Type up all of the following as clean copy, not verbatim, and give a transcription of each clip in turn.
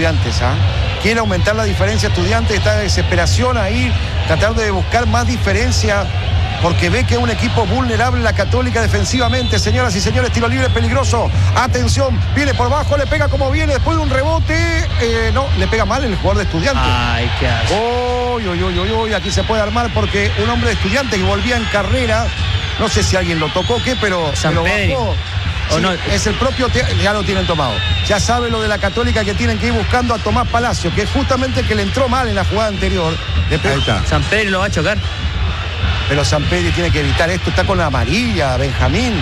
Estudiantes, ¿ah? Quiere aumentar la diferencia Estudiantes, está de desesperación ahí, tratando de buscar más diferencia, porque ve que es un equipo vulnerable la Católica defensivamente. Señoras y señores, tiro libre peligroso. Atención, viene por bajo, le pega como viene, después de un rebote. No, le pega mal el jugador de Estudiantes. Ay, qué asco. Uy, aquí se puede armar porque un hombre de Estudiantes que volvía en carrera, no sé si alguien lo tocó o qué, pero San lo Pedro. bajó. Sí, no, es el propio, ya lo tienen tomado. Ya sabe lo de la Católica, que tienen que ir buscando a Tomás Palacio, que es justamente el que le entró mal en la jugada anterior. Ahí está. San Pedro lo va a chocar. Pero San Pedro tiene que evitar esto, está con la amarilla, Benjamín.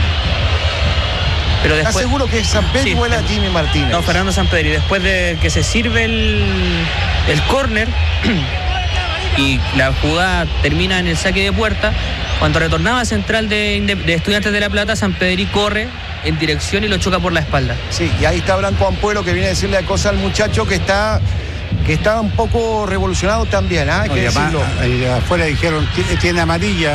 Pero después, ¿estás seguro que es San Pedro o era Jimmy Martínez? No, Fernando San Pedro. Y después de que se sirve el córner y la jugada termina en el saque de puerta, cuando retornaba central de Estudiantes de La Plata, San Pedro corre en dirección y lo choca por la espalda. Sí, y ahí está Branco Ampuero, que viene a decirle a cosas al muchacho que está un poco revolucionado también, ¿ah? No, y además, afuera dijeron, tiene amarilla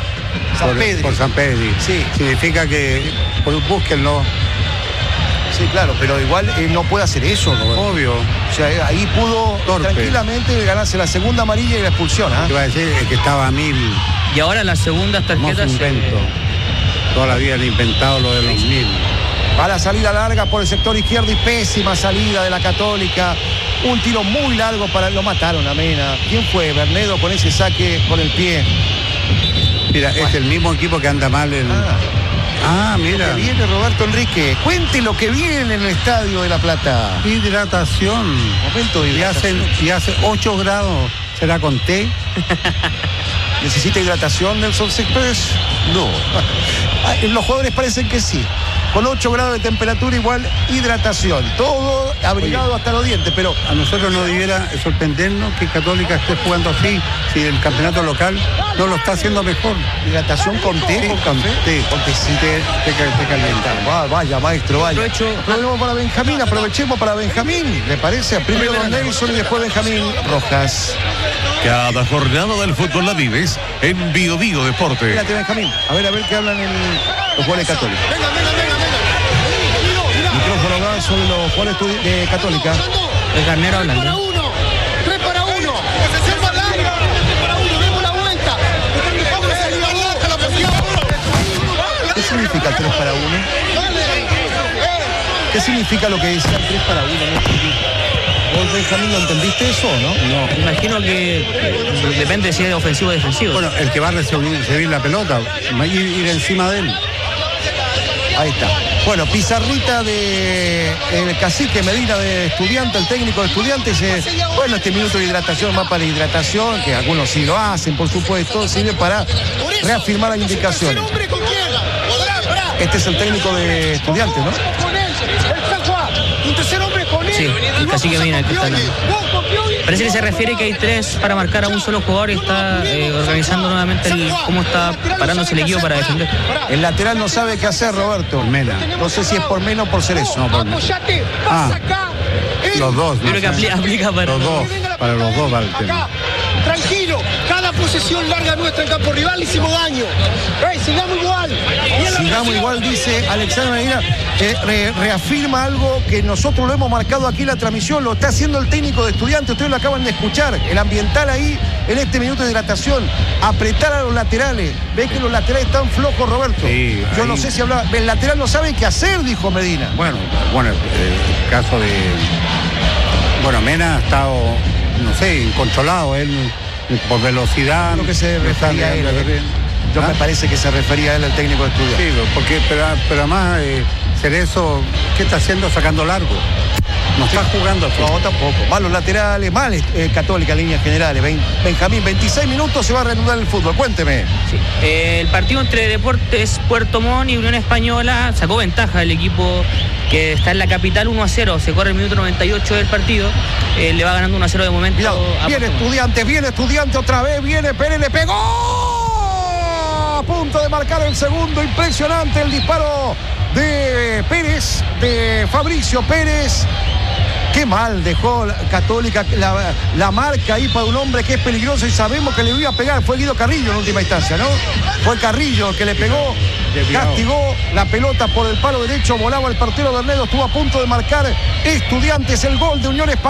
por San Pedro. Sí. Significa que búsquenlo. Sí, claro, pero igual no puede hacer eso, ¿no? Obvio. O sea, ahí pudo tranquilamente ganarse la segunda amarilla y la expulsión, ¿ah? Te iba a decir que estaba a 1000. Y ahora las segundas tarjetas. Invento. Toda la vida han inventado lo de los 1000. Va la salida larga por el sector izquierdo y pésima salida de la Católica. Un tiro muy largo lo mataron a Mena. ¿Quién fue? Bernedo con ese saque con el pie. Mira, es el mismo equipo que anda mal en... mira. Que viene Roberto Enrique. Cuente lo que viene en el Estadio de La Plata. Hidratación. Momento de hidratación. Y hace 8 grados. ¿Será con té? ¿Necesita hidratación Nelson Céspedes? No. Los jugadores parecen que sí. Con 8 grados de temperatura igual hidratación. Todo abrigado hasta los dientes, pero... A nosotros no debiera sorprendernos que Católica esté jugando así, si el campeonato local no lo está haciendo mejor. ¿Hidratación con té, con café? Con tecito, te calientan. Vaya, maestro, vaya. Aprovechemos para Benjamín, aprovechemos para Benjamín. ¿Le parece? Primero Nelson y después Benjamín Rojas. Cada jornada del fútbol la vives en Bio Bio Deporte. Fíjate, Benjamín. A ver qué hablan los jugadores católicos. Micrófono va sobre los jugadores de Católica. El Garnero hablando. 3 para 1. Posesión larga. 3 para 1. Demos la vuelta. ¿Qué significa 3 para 1? ¿Qué significa lo que decían 3 para 1? ¿Vos, Benjamín, lo entendiste eso o no? No, imagino que depende si es ofensivo o defensivo. Bueno, el que va a recibir la pelota, ir encima de él. Ahí está. Bueno, pizarrita de el cacique Medina de Estudiante, el técnico de Estudiantes. Bueno, este minuto de hidratación, mapa de hidratación, que algunos sí lo hacen, por supuesto, sirve para reafirmar las indicaciones. Este es el técnico de Estudiantes, ¿no? Sí, el cacique Medina que está hablando. Parece que se refiere que hay 3 para marcar a un solo jugador y está organizando nuevamente cómo está parándose el equipo para defender. El lateral no sabe qué hacer, Roberto. Mena. No sé si es por Mena o por Cerezo. No, por Mena. Los dos. Yo creo que aplica para los dos. Para los dos va el tema. Tranquilo, cada posesión larga nuestra en campo rival hicimos daño. Sigamos igual. Sigamos igual, dice Alexander Medina, que reafirma algo que nosotros lo hemos marcado aquí en la transmisión, lo está haciendo el técnico de Estudiantes, ustedes lo acaban de escuchar, el ambiental ahí en este minuto de hidratación, apretar a los laterales, ve que los laterales están flojos, Roberto. Sí, yo no sé si hablaba, el lateral no sabe qué hacer, dijo Medina. Bueno, el caso de... Bueno, Mena ha estado, no sé, incontrolado, él por velocidad. Lo que se refería a él. Me parece que se refería a él, el técnico de Estudiantes. Sí, pero además Cerezo, ¿qué está haciendo sacando largo? No está jugando así. No, tampoco. Malos laterales, mal Católica en líneas generales. Benjamín, 26 minutos se va a reanudar el fútbol. Cuénteme. Sí. El partido entre Deportes Puerto Montt y Unión Española sacó ventaja el equipo que está en la capital 1-0. Se corre el minuto 98 del partido. Le va ganando 1-0 de momento. Cuidado. Viene Estudiante otra vez. Viene Pérez, le pegó. A punto de marcar el segundo. Impresionante el disparo de Pérez, de Fabricio Pérez. Qué mal dejó Católica la marca ahí para un hombre que es peligroso y sabemos que le iba a pegar. Fue Guido Carrillo en última instancia, ¿no? Fue Carrillo el que le pegó, castigó la pelota por el palo derecho, volaba el portero Bernedo, estuvo a punto de marcar Estudiantes el gol de Unión Española.